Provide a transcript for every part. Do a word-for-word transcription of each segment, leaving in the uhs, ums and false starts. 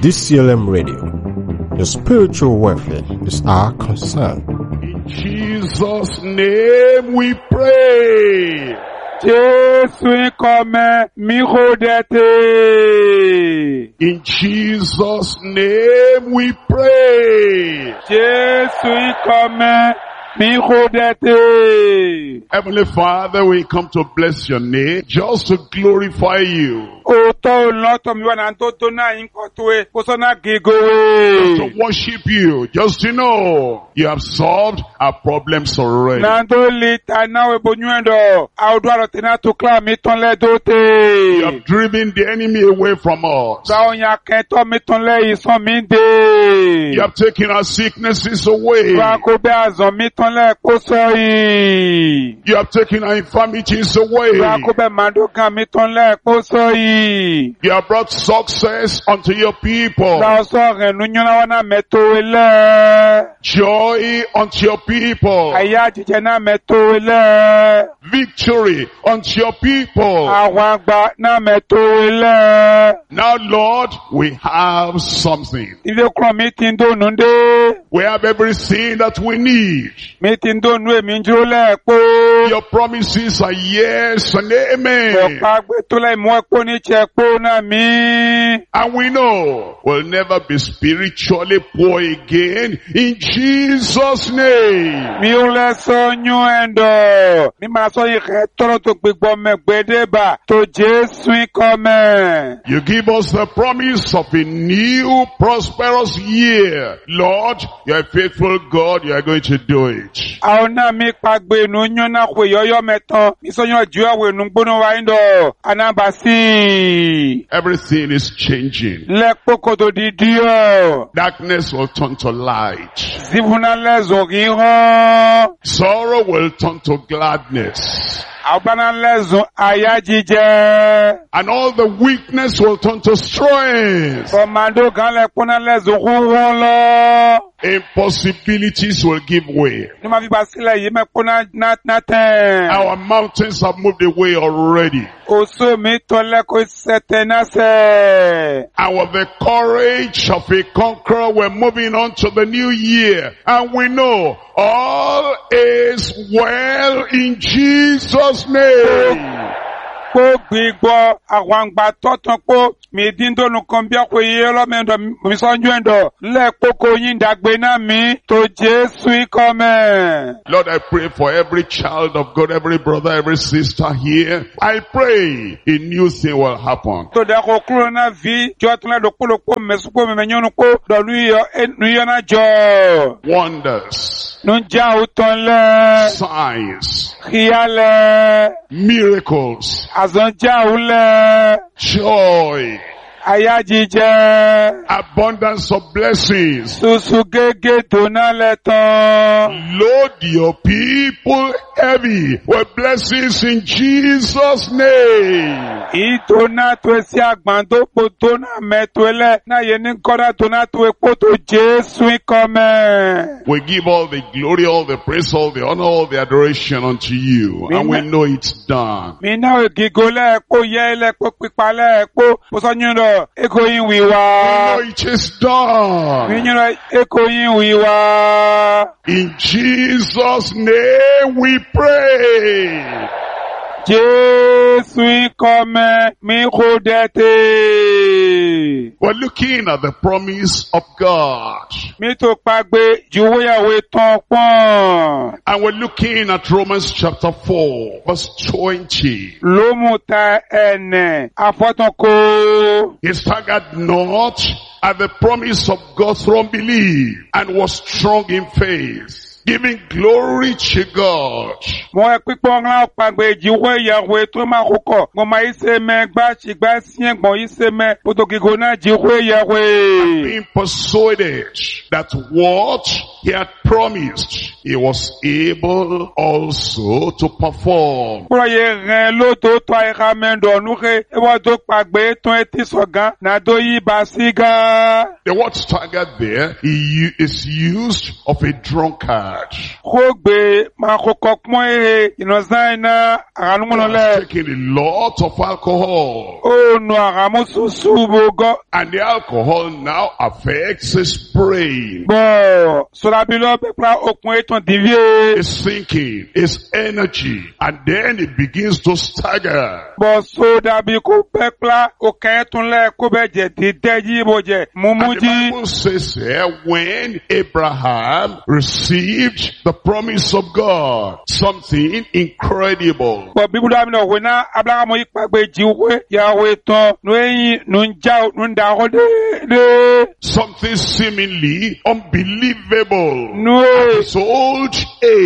D C L M Radio. Your spiritual welfare is our concern. In Jesus' name we pray. In Jesus' name we pray. Heavenly Father, we come to bless your name, just to glorify you. Just to worship you, just to know you have solved our problems already. You have driven the enemy away from us. You have taken our sicknesses away. You have taken our infirmities away. You have brought success unto your people. Joy unto your people. Victory unto your people. Now, Lord, we have something. We have everything that we need. Your promises are yes and amen. And we know we'll never be spiritually poor again in Jesus' name. You give us the promise of a new prosperous year. Lord, you are a faithful God, you are going to do it. Everything is changing. Darkness will turn to light. Sorrow will turn to gladness. And all the weakness will turn to strength. Impossibilities will give way. Our mountains have moved away already. And with the courage of a conqueror, we're moving on to the new year. And we know all is well in Jesus' name. To Lord, I pray for every child of God, every brother, every sister here. I pray a new thing will happen. Wonders, signs, miracles, joy, abundance of blessings. Load your people heavy with blessings in Jesus' name. We give all the glory, all the praise, all the honor, all the adoration unto you. And we know it's done. We know it is done. In Jesus' name we pray. We're looking at the promise of God. And we're looking at Romans chapter four, verse twenty. He staggered not at the promise of God through unbelief, and was strong in faith, giving glory to God. Being persuaded that what he had promised, he was able also to perform. The word staggered there is used of a drunkard. Hogbe makokokmoe inozaina aranumuno taking a lot of alcohol. Oh no aramususubugo. And the alcohol now affects his brain. Bo solabilo pepra okun eton divie. His thinking, his energy, and then it begins to stagger. Bo so dabi ko pepla oketun le ko beje deji boje And the mumuji. Bible says here, when Abraham received the promise of God, something incredible. Bo bibuda mi no wena Abraham ipagbe jiwe yawe ton no yin no nja no nda hode de. Something seemingly unbelievable No at his old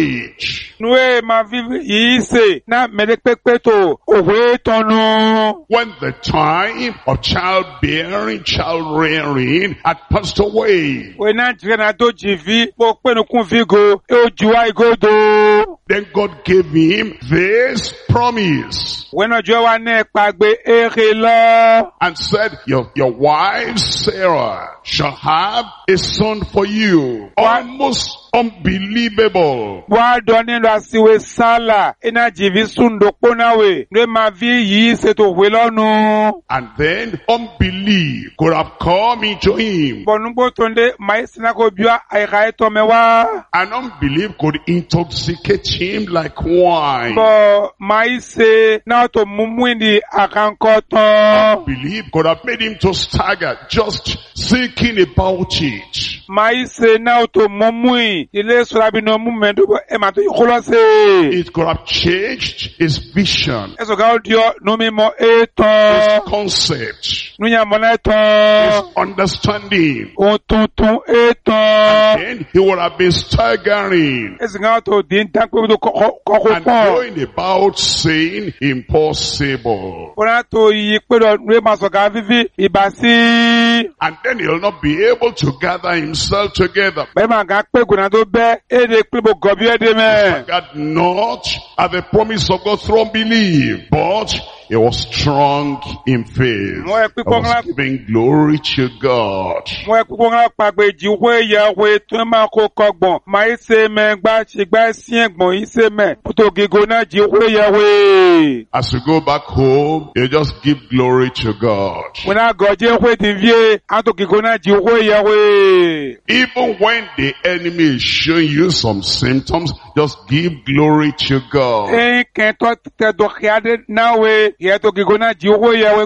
age. no ma vivi ise na medekpepeto owe tonu. When the time of childbearing, child rearing had passed away, Wena jena do jivi bo penu kun vigo e ojuwa igodo. then God gave him this promise Wena jowa ne pagbe ere lo. and said, your, your wife Sarah shall have a son for you. Almost unbelievable. Wa do ni lo asiwe sala ina jivi sundo ponawe no ma vi yi se to we lonu. And then unbelief could have come into him. Bonumbo tonde maisina ko biwa aika eto mewa. And unbelief could intoxicate him like wine. Bo maise na to mumwindi akankoton. Unbelief could have made him to stagger just thinking about it. Maise na to mumwi ile surabi no mumendo e ma to yikolose. It could have changed his vision, Eso ga odio no mi mo his eton. concept, Nunya mona his eton. understanding. O tuntun eton. Then he would have been staggering Eso ga to din takwe do koko and pon. going about saying impossible. Ona to yi pe do nwe ma so ga vivi ibasi. And then he'll not be able to gather himself together. Be ma ga pe guna do be e de pe bo gobi e de me. God not at the promise of God through unbelief, but he was strong in faith. Mo e He pipo was giving glory to God. Mo e pipo nga pagbe jiwe ya we to ma ko kogbon. Ma ise me gba ti gba si egbon ise me. Puto gigo na jiwe ya we. As you go back home, you just give glory to God. When I go je we di vie, ato gigo na jiwe ya we. Even when the enemy is showing you some symptoms, just give glory to God. E ken to te do khiade na we, ye to gigo na jiwe ya we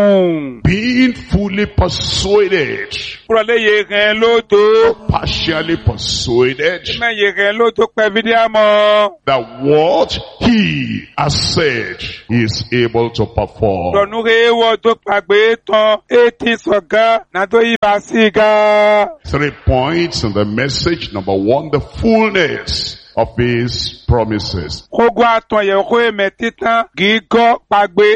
ko. Being fully persuaded, Pro le ye ren lo to. partially persuaded, Me ye ren lo to pe vidia mo. that what he has said he is able to perform. Do nu re wo to pagbe ton eti soga na to ibasiga. Three points in the message. Number one, the fullness of his promises. Kogo aton ye ko me titan gigo pagbe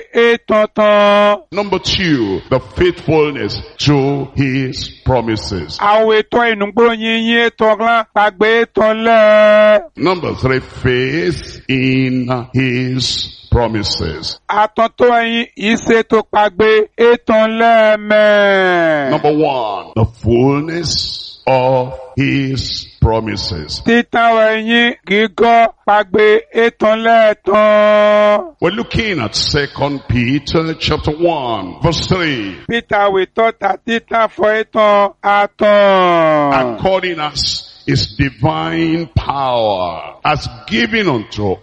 etonton. Number two, the faithfulness to his promises. Awe to inugbo yin yin eton lan pagbe eton le. Number three, faith in his promises. Aton to yin ise to pagbe eton le me. Number one, the fullness of his promises. Titan we yin gigo pagbe eton le ton. We're looking at Second Peter chapter one, verse three. Peter we to ta titan fo eton aton. According as his divine power has given unto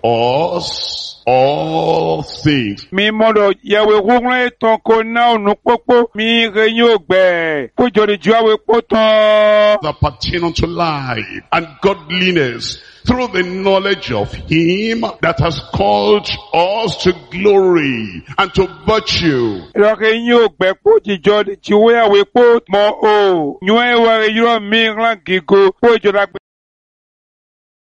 us all things. Mi modo yewe wungle eton ko na onu popo mi re yin ogbe. Ko jori ju awe poton. That pertain unto life and godliness through the knowledge of him that has called us to glory and to virtue. Roke yin ogbe po jijo ti we awe po mo o. Nyu e wa re yiro mi ran gigo po jora. God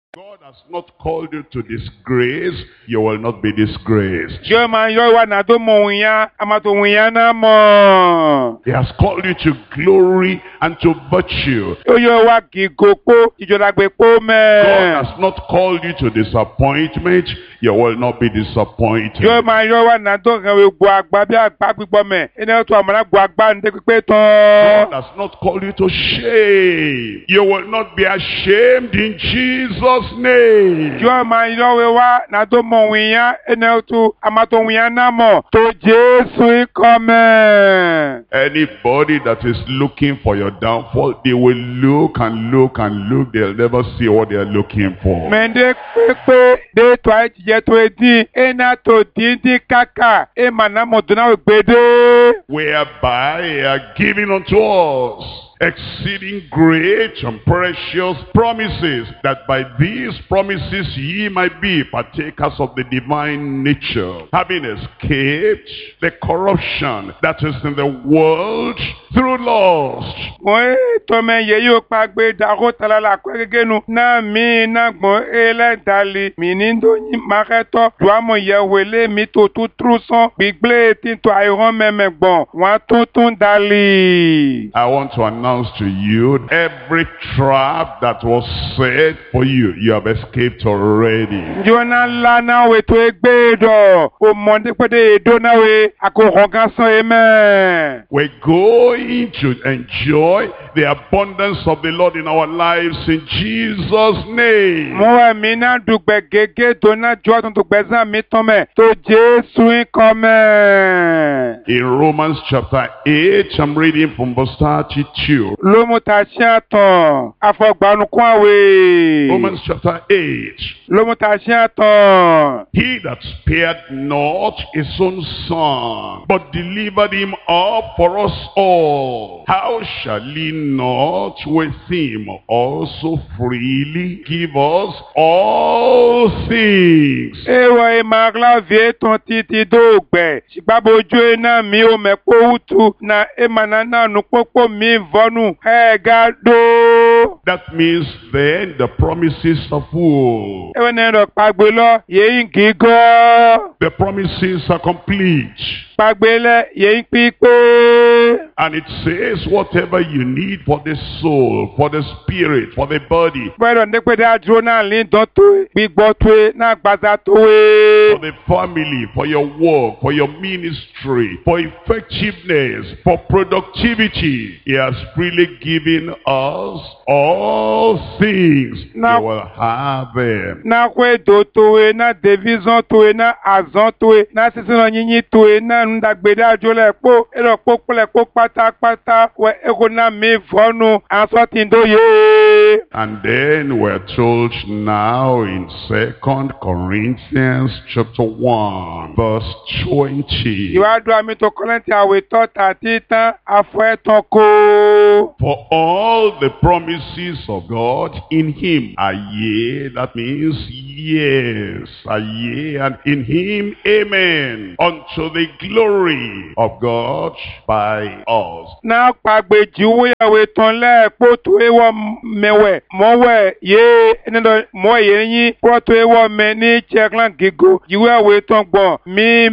has not called you to disgrace, you will not be disgraced. Dieu m'a yo wa na do mo wiya amato wiya na mo. He has called you to glory and to virtue. Yo yo wa gigopo ijolagbe po me. God has not called you to disappointment, you will not be disappointed. Dieu m'a yo wa na do kan we gbo agba bi agba gbigbo me. Ene to amara gbo agba nde pipe God ton. has not called you to shame. You will not be ashamed in Jesus' name. Dieu m'a yo we wa na do mo wiya ene to amato wiya na mo. To Jesu come. Anybody that is looking for your downfall, they will look and look and look. They'll never see what they are looking for. Mende pepe de to a je to edi ena to dindi kaka e manamo dona gbede. Whereby they are given unto us exceeding great and precious promises, that by these promises ye might be partakers of the divine nature, having escaped the corruption that is in the world through lust. Mo to me ye yo pa gbe da ro talala ko gegenu na mi na gbon ele dali mi ni ndo yin mareto do amo ye wele mi to tu truson gbigble tin to iron meme gbon wan tun tun dali. I want to announce to you, every trap that was set for you, you have escaped already. Jona la na we to egbe do o monde pe de do na we akorongan so amen. We're going to enjoy the abundance of the Lord in our lives in Jesus' name. Mo mi na dugbe gege do na jo tun dugbe zan mi ton me to Jesu come. In Romans chapter eight, I'm reading from verse thirty-two. Lomo ta shiaton afogbanu kun awe. Romans chapter eight. Lomo ta shiaton. He that spared not his own son, but delivered him up for us all, how shall he not with him also freely give us all things? Ewa e magla vie ton titi dogbe. Sibabojo ena mi o me po utu na emanana nu popo mi vonu hegado. That means then the promises of who? Ewa nero pagbelo ye ingigo. The promises are complete. Pagbele ye inpipe. And it says whatever you need for the soul, for the spirit, for the body, Pero ndekwe da drona lin don to gbigbo to na gbaza to for we. the family, for your work, for your ministry, for effectiveness, for productivity. He has freely given us all things. Now- You will have them. Na kwe do to we na division to we na azon to we na sisino nyinyi to we na ndagbe da jole po ero po pole po pata pata we ego na mi vonu aso tindo ye. And then we're told now in Second Corinthians chapter one, verse twenty. Iwadu ami to kolenti awe to tati tan afo eton ko. For all the promises of God in him are yea, that means yes, are yea, and in him amen, unto the glory of God by us. Na pagbe jiwo yawe ton le po to ewo mewe mowe ye enido mo ye yin po to ewo me ni cheklan gigo jiwo yawe ton gbon mi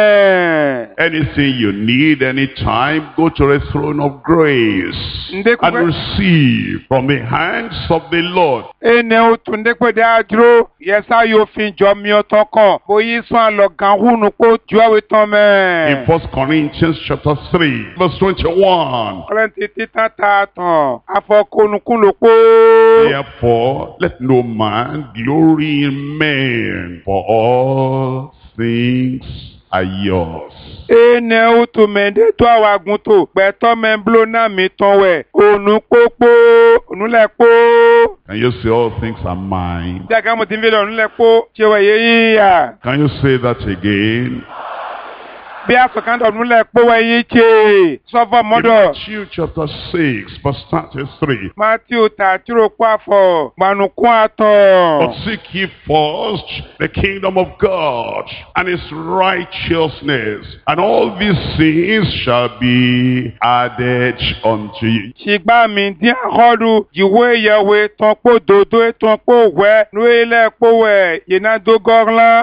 me. Anything you need anytime, go to the throne of grace Ndekwe- and receive from the hands of the Lord. Ene o tun dekwe da dro yesa yo fin jo mi o ton kan bo yi sun alo gan hunu po ju awe ton me. In First Corinthians chapter three, verse twenty-one. Kolenti titan ta ton afo konukun lo po. Therefore, let no man glory in men, for all things are yours. Ene o tu mende to awagun to pe to me blo na mi ton we onu popo onu le po. Can you say all things are mine? Jaga mo tin vele onu le po che we ye ya. Can you say that again? Bí a sọ̀kan dọ̀ núlẹ̀ pọ́wọ́ yín ṣe sọ́fọ̀ In mọ́dọ̀. Matthew chapter six, verse thirty-three. Matthew tàtírò pàfọ̀ gbanukun àtọ̀. But seek ye first the kingdom of God and his righteousness, and all these things shall be added unto you. Ṣìgbà mi dín àkọ́dù ìwé ìyẹ̀wé tán pò dòdó tán pò wẹ́ lórí ilẹ̀ pò wẹ̀ yìnyín dógọ́rán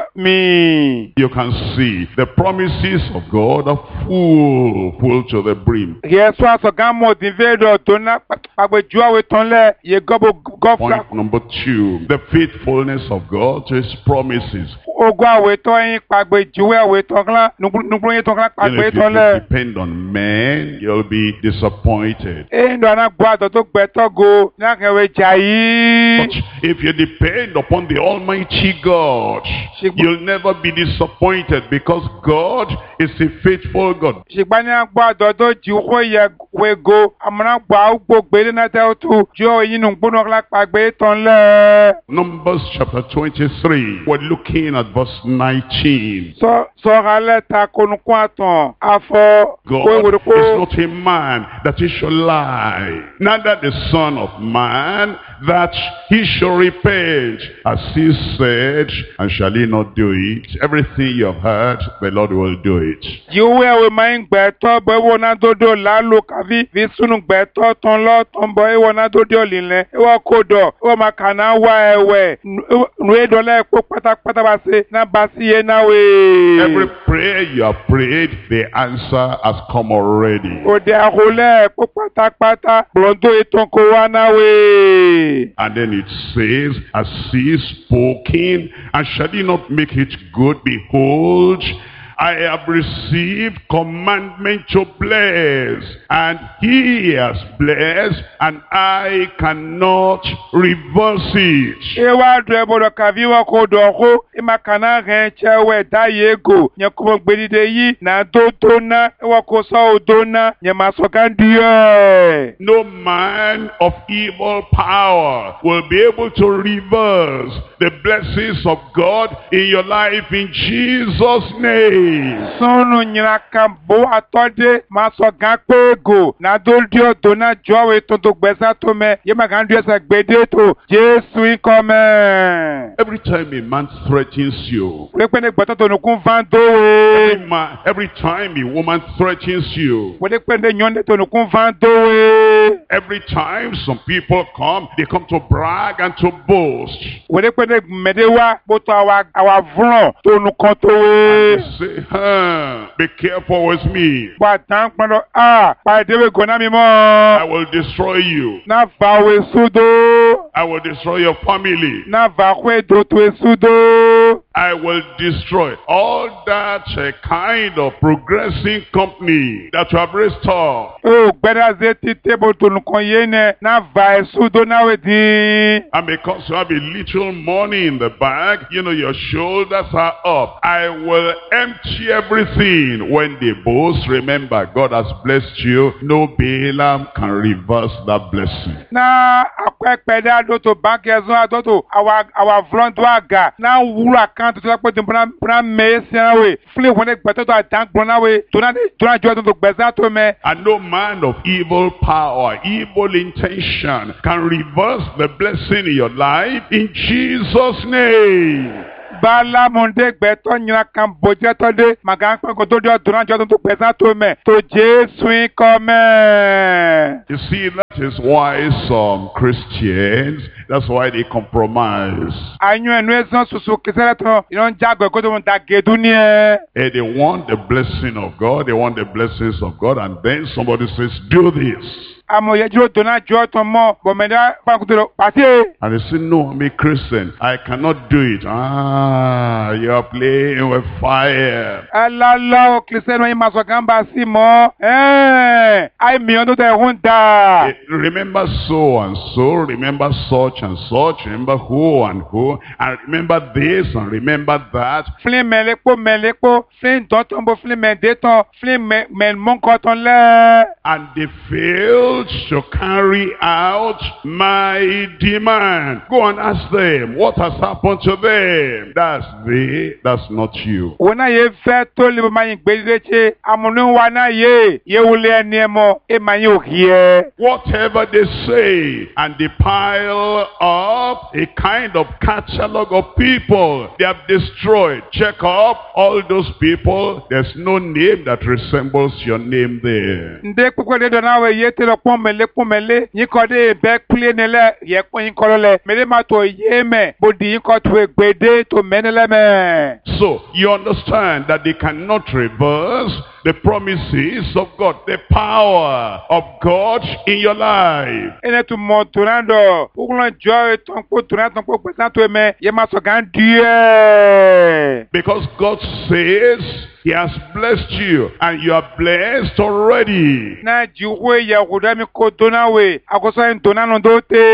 mi. You can see the promises of God are full, full to the brim. Yẹ̀sọ́ àsọ̀gán mọ̀dín fẹ́dọ̀ tó ná pàgbẹ́jú àwẹ̀ tán lẹ̀ yẹ gọ́bọ̀ gọ́fà. Point number two, the faithfulness of God to his promises. Ogun àwẹ̀ tán yín pàgbẹ́jú àwẹ̀ tán kán nùgbùrú yín tán kán You know, pàgbẹ́ if you tán lẹ̀. depend on men, you'll be disappointed. Èyí ló àná gbọ́ àtọ̀ tó gbẹ́tọ́ go ní àkẹ́wé jà yìí. But if you depend upon the Almighty God, you'll never be disappointed because God is a faithful God. Ṣìgbà ní àgbọ̀ àtọ̀ tó jù kó yẹ wego àmọ́ àgbọ̀ àgbò gbélé náà tẹ́ ó tu jù èyí nù gbóná kán pàgbẹ́ tán lẹ̀. Numbers chapter twenty-three, we're looking at verse nineteen. Sọ sọ̀rọ̀ alẹ́ ta konukun àtàn àfọ̀ God kó is not a man that he should lie, neither the son of man that he should repent. As he said, and shall he not do it? Everything you have heard, the Lord will do it. Yíwé ẹ̀wẹ̀ máa ń gbẹ̀tọ́ bọ́ ìwọ náà dòdò lálò káfí fi súnú gbẹ̀tọ́ tán lọ́ tán bọ́ ìwọ náà dòdò òlìlẹ̀ ìwọ kò dọ̀ ìwọ máa kà náà wá ẹ̀wẹ̀ nù édọ́lẹ̀ epo pátápátá bá ṣe náà bá sí yé náà wé. Every prayer you have prayed, the answer has come already. Òde àkọlẹ̀ epo pátápátá gbọ̀ndó ìtàn kó wá náà wé. And then it says, as he is spoken, and shall he not make it good? Behold, I have received commandment to bless, and he has blessed, and I cannot reverse it. Ewa dwe bodo kaviwa ko doko ima kana renchewe da yego nye kumo gbedide yi na dodo na ewa ko sa odona nye masokandiye. No man of evil power will be able to reverse the blessings of God in your life in Jesus' name. Sonu nyina kambo atode masokan pego na doldio dona jowe tonto gbesa to me ye makandu esa gbede to Jesu ikome. Every time a man threatens you, Wepene gbata to nukun vando. every, man, every time a woman threatens you, Wepene nyonde to nukun vando. every time some people come, they come to brag and to boast. Wepene medewa boto awa awa vron to nukun to. They say, huh, be careful with me. Wa tan pando ah pa dewe gona mi mo. I will destroy you. Na vawe sudo. I will destroy your family. Na vakwe do to sudo. I will destroy all that uh, kind of progressing company that you have restored. Oh, gbeda zeti table to nukun yene na va sudo na wedi. And because you have a little money in the bag, you know, your shoulders are up. I will empty everything. When they boast, remember, God has blessed you. No Balaam can reverse that blessing. Na akwekpede adoto bank ezon adoto awa awa front waga na wuru account to lakpo tin bra bra me siawe fle wona gbeto to adan gbona we to na to na jo to gbeza to me. And no man of evil power, evil intention can reverse the blessing in your life in Jesus' name. Bala monde gbeto nyina kan boje to de magan pe ko to de odun jo to gbeza to me to Jesu ikome. You see, that is why some Christians, that's why they compromise. Anyu enu ezon susu kisere to yon jagbe ko to mo da gedu ni e. And they want the blessing of God, they want the blessings of God, and then somebody says, do this. Amo yejiro dona jo to mo bo meda pa ko to pati. And they say, no, I'm a Christian. I cannot do it. Ah, you are playing with fire. Alala o Christian yin maso kan ba si mo. Eh, ai miyo to te hunda. Eh, Remember so and so, remember such and such, remember who and who, and remember this and remember that. Flim melekpo melekpo, flim dotombo flim mendeton, flim men monkoton le. And they failed to carry out my demand. Go and ask them, what has happened to them? That's they, that's not you. Wona ye fe to le ma yin gbedeche, amunu wa na ye, ye wule eni emo, e ma yin okie. Whatever they say, and they pile up a kind of catalog of people they have destroyed. Check up all those people. There's no name that resembles your name there. Nde kpekpe de dona we ye te lo pon mele pon mele, yin ko de be kple ne le, ye pon yin ko le. Mele ma to ye me, bodi yin ko to gbede to menele me. So you understand that they cannot reverse the promises of God, the power of God in your life. Ene tu mo turando, ukulon joy ton ko turando ton ko pesan to me, ye ma so gan die. Because God says He has blessed you, and you are blessed already. Na jiwe ya kudami ko dona we, akosa en dona no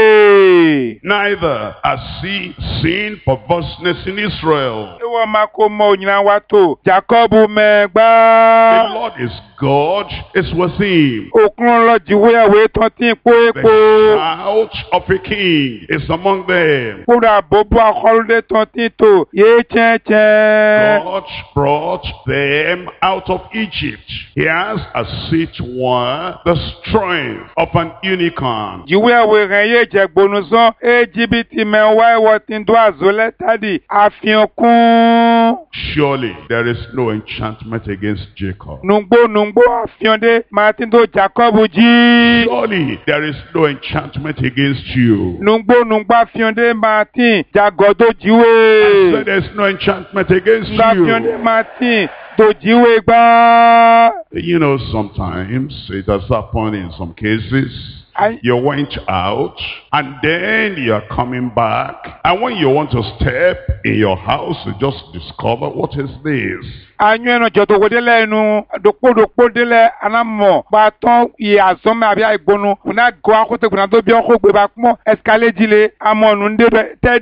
dote. Neither has He seen perverseness in Israel. Ewa mako mo nyina wato, Jacobu The megba. Lord is God, is with Him. Okulon lo jiwe ya we ton tin ko The eko. shout of a king is among them. Kura bobo akolude ton tin to, ye chen chen. God brought them out of Egypt. He has, as it were, the strength of an unicorn. Jiwe ya we ren ye jegbonuzon, e jibiti men wa e wotin do azole tadi, afion kun. Surely there is no enchantment against Jacob. Nungbo nungbo afion de, Martin do Jacobu ji. Surely there is no enchantment against you. Nungbo nungbo afion de, Martin, Jagodo I said jiwe. there's no enchantment against Nga afion de, you. Martin, do jiwe gba. You know, sometimes it has happened in some cases. Ay, You went out and then you are coming back. And when you want to step in your house, you just discover, what is this? anyo eno jodo wedele enu, dokpo dokpo dele anamo, ba ton ye azome abi aigbonu, una go akote kuna do bi oko gbe ba kumo, escalade dile, amonu nde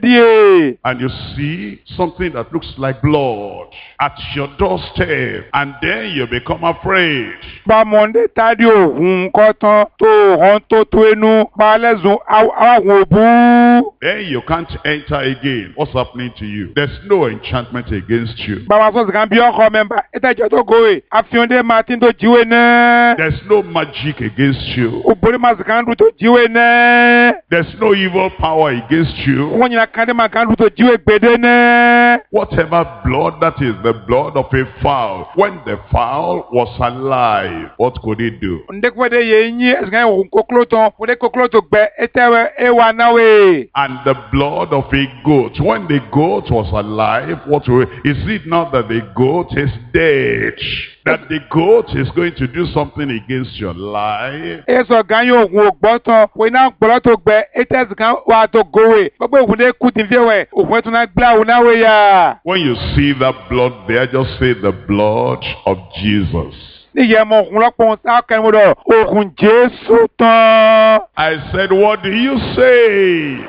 tedie. And you see something that looks like blood at your doorstep. And then you become afraid. Ba monde tadi ohun kotan, to hon to to enu, ba lezun awon obu. Then you can't enter again. What's happening to you? There's no enchantment against you. Ba wa so kan bi oko member, eta jodo goe, afionde Martin do jiwe ne. There's no magic against you. Obori mazikandu to jiwe ne. There's no evil power against you. Won nyina kande makandu to jiwe gbede ne. Whatever blood, that is the blood of a fowl. When the fowl was alive, what could it do? Ndekwede ye nyi esgan ohun kokloton, wode kokloto gbe etewe ewa nawe. And the blood of a goat. When the goat was alive, what will, is it not that the goat is dead? That the goat is going to do something against your life? Eso ganyo ohun ogbotan, we na gboro gbe etes gan wa to gowe. Gbogbo ohun de ku tin fewe, ohun tun na gba ohun nawe ya. When you see that blood there, just say the blood of Jesus. Niye mo ohun lopo sa kan mo do ohun Jesu tan. I said, what do you say?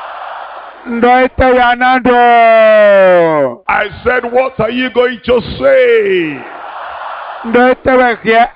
Ndo etewe anando. I said, what are you going to say? Ndo etewe ke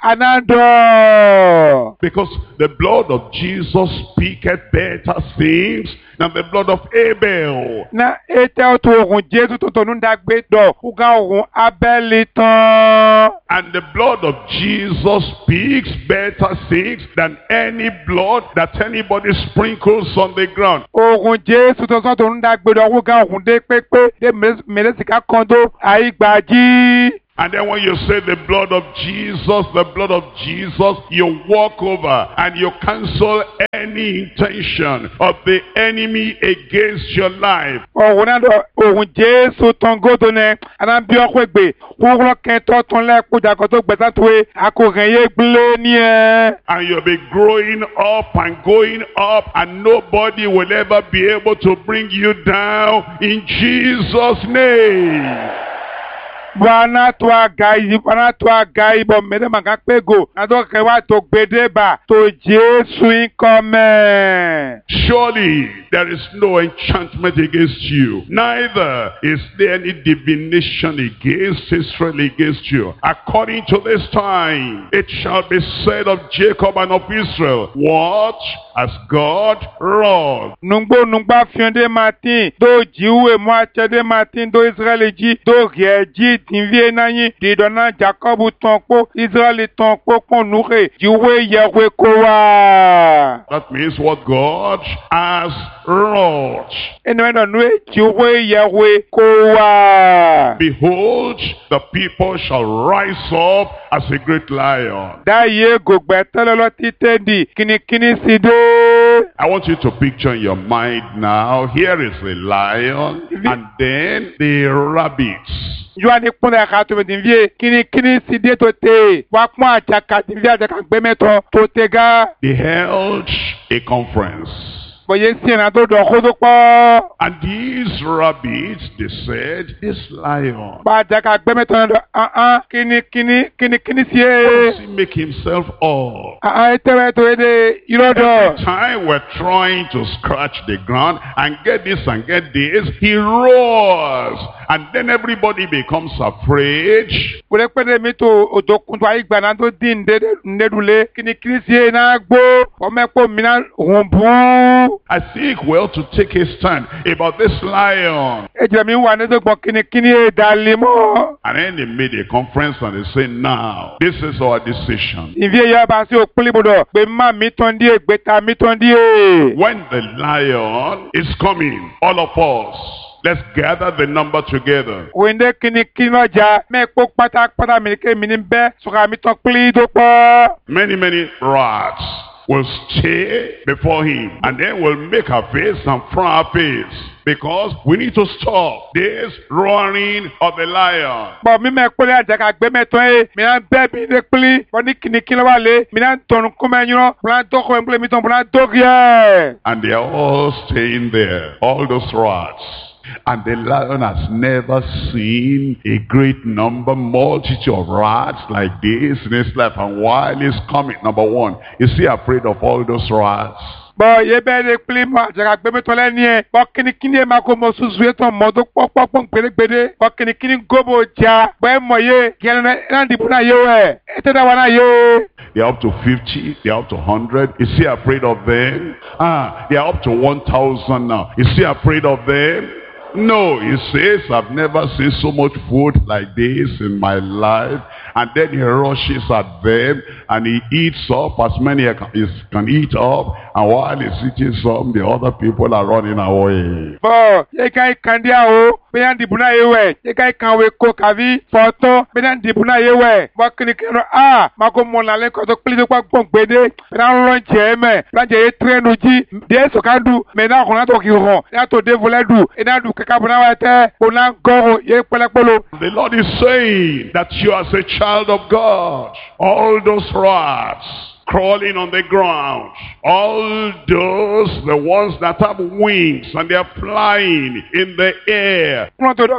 anando. Because the blood of Jesus speaketh better things than the blood of Abel. Na etewe to ohun Jesu to to nu dagbe do, uga ohun Abeli tan. And the blood of Jesus speaks better things than any blood that anybody sprinkles on the ground. Ohun Jesu to so to nu dagbe do, uga ohun de pepe, de melesika kondo, aigbaji. And then when you say the blood of Jesus, the blood of Jesus, you walk over and you cancel any intention of the enemy against your life. Ohun na do ohun Jesu ton godo ne, ana bi okwe gbe, wo ken to ton le kuja ko to gbesa tuwe, akoran ye gble ni e. And you'll be growing up and going up, and nobody will ever be able to bring you down in Jesus' name. Bwana tua gai, bwana tua gai bo mede magapego. Ado kewa to bedeba to Jesu income. Surely there is no enchantment against you, neither is there any divination against Israel against you. According to this time, it shall be said of Jacob and of Israel, what has God wrought? Nungbo nungba fiende matin do jiwe moache de matin do Israel ji do rieji tinvie nanyi di dona Jacob tonko Israel tonko konure jiwe yewe kowa. That means what God has wrought. Enwendo nwe jiwe yewe kowa. Behold, the people shall rise up as a great lion. Da ye gogbetelelo titendi kini kini side. I want you to picture in your mind now, here is the lion and then the rabbits. Joani kunda kato medinvie kini kini side to te wakmo achaka divia achaka gbemeto to tega. They held a conference. And these rabbits, they said, this lion, how does he make himself all? Every time we're trying to scratch the ground and get this and get this, he roars. And then everybody becomes afraid. I think we ought to take a stand about this lion. And then they made a conference and they said, now, this is our decision. When the lion is coming, all of us, let's gather the number together. Many, many rats will stay before him, and then we'll make our face and front our face, because we need to stop this roaring of the lion. And they are all staying there, all those rats. And the lion has never seen a great number, multitude of rats like this in his life. And while he's coming, number one, is he afraid of all those rats? Bo ye be le klima jaga gbeme to le ni e bo kini kini ma ko mo susu e to mo do popo pon pele gbede bo kini kini gobo ja bo mo ye gele na ndi buna ye we e te da wana ye. They are up to fifty, they are up to one hundred. Is he afraid of them? Ah, they are up to one thousand now. Is he afraid of them? No, he says, I've never seen so much food like this in my life. And then he rushes at them and he eats up as many as can eat up. And while he's eating some, the other people are running away. Oh, ye kai kandia o, beyan dibuna yewe. Ye kai kanwe ko kavi, foto, beyan dibuna yewe. Wakini kero ah, mako monale ko to klido kwa gbede. Beyan lonche me, beyan je trenu ji, de so kandu, me na kona to ki ron. Ya to devole du, e na du kakabuna wete, ona goro ye pele polo. The Lord is saying that you as a child of God, all those rats crawling on the ground, all those, the ones that have wings and they are flying in the air.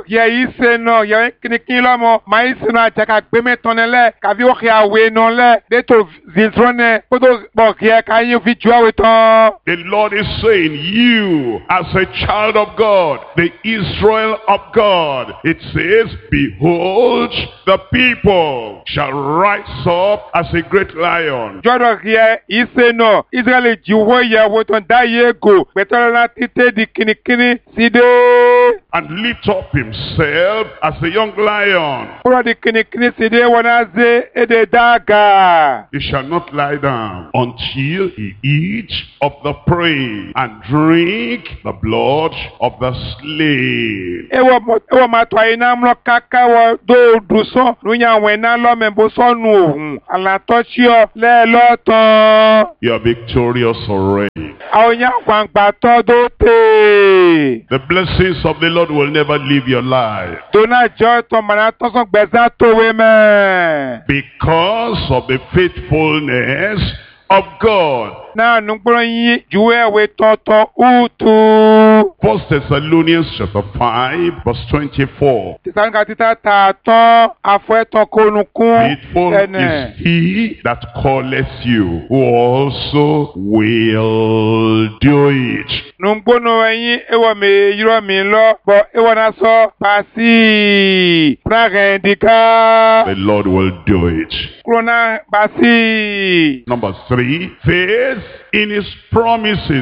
The Lord is saying, you as a child of God, the Israel of God, it says, behold, the people shall rise up as a great lion. Here, he say no. Israel jiwo ya woton da yego. Better na tite di kini kini side. And lift up himself as a young lion. Ura di kini kini side wanaze ede daga. He shall not lie down until he eat of the prey and drink the blood of the slain. Ewa ewa matwa ina mlo kaka wa do duso. Nunya wena lo membo so nu. Ala tochio le lo. You are victorious already. The blessings of the Lord will never leave your life. Because of the faithfulness of God. na nungbono yi juwe we tonton utu. First Thessalonians chapter five, verse twenty-four. Tisanka tita ta ton afwe ton konukun. Faithful is he that calleth you, who also will do it. Nungbono yi ewa me yiro mi lo, bo ewa na so pasi. Pragendika. The Lord will do it. Krona basi. Number three, faith in his promises.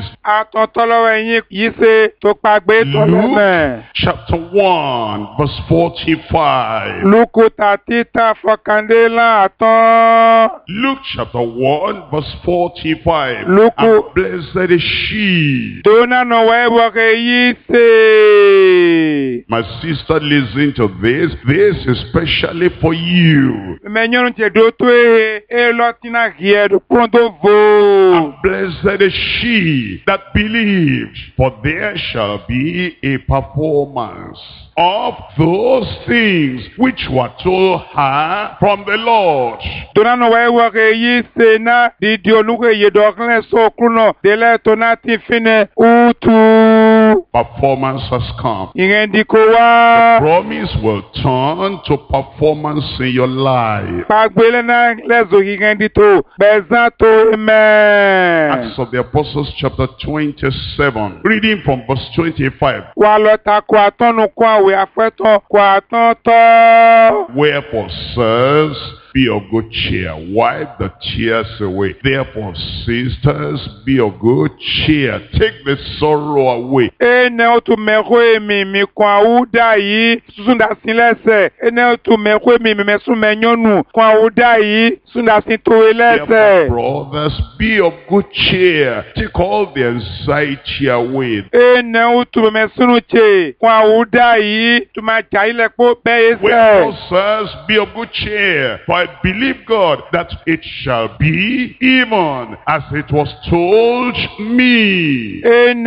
Luke chapter one, verse forty-five. Luke chapter one, verse forty-five. And blessed is she. My sister, listen to this. This is especially for you. And blessed is she that believes, for there shall be a performance of those things which were told her from the Lord. Performance has come. The promise will turn to performance in your life. Acts of the Apostles chapter twenty-seven, reading from verse twenty-five. Wherefore, sirs, be of good cheer, wipe the tears away. Therefore, sisters, be of good cheer, take the sorrow away. Therefore, brothers, be of good cheer, take all the anxiety away. Wherefore, sirs, be of good cheer, for I believe God that it shall be even as it was told me.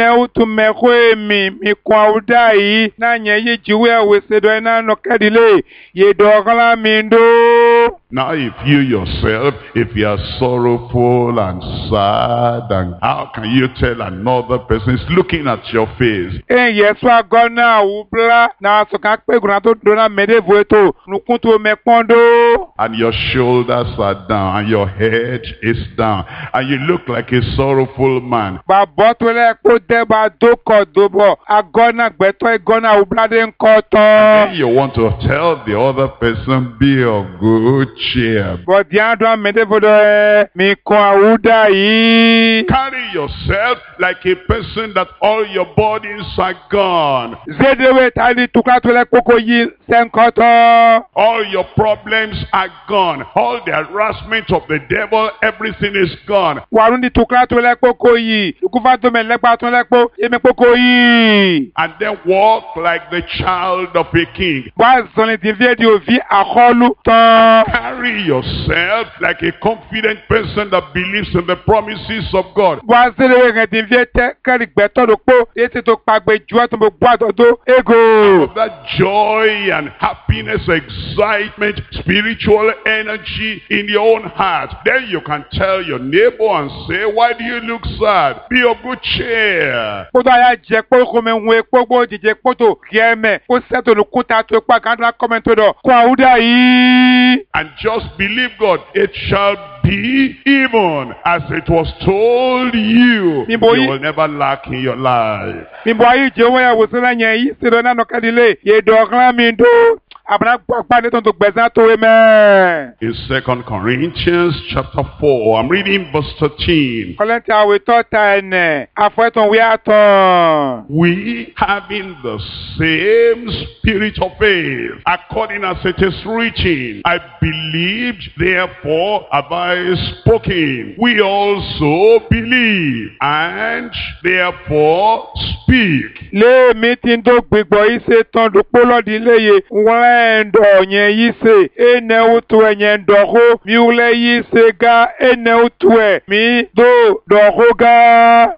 Now if you yourself, if you are sorrowful and sad, and how can you tell another person is looking at your face? And your shoulders are down, and your head is down, and you look like a sorrowful man. And then you want to tell the other person, be of good cheer. Carry yourself like a person that all your bodies are gone. All your problems are gone. All the harassment of the devil, everything is gone. And then walk like the child of a king. Carry yourself like a confident person that believes in the promises of God. With that joy and happiness, excitement, spiritual energy in your own heart, then you can tell your neighbor and say, why do you look sad? Be of good cheer. And just believe God, it shall be even as it was told you. You will never lack in your life. In Second Corinthians chapter four, I'm reading verse thirteen. We having the same spirit of faith, according as it is written, I believed, therefore have I spoken. We also believe, and therefore speak. Endo yise ene utu enye ndoho miule yise ga ene utu e mi do doho ga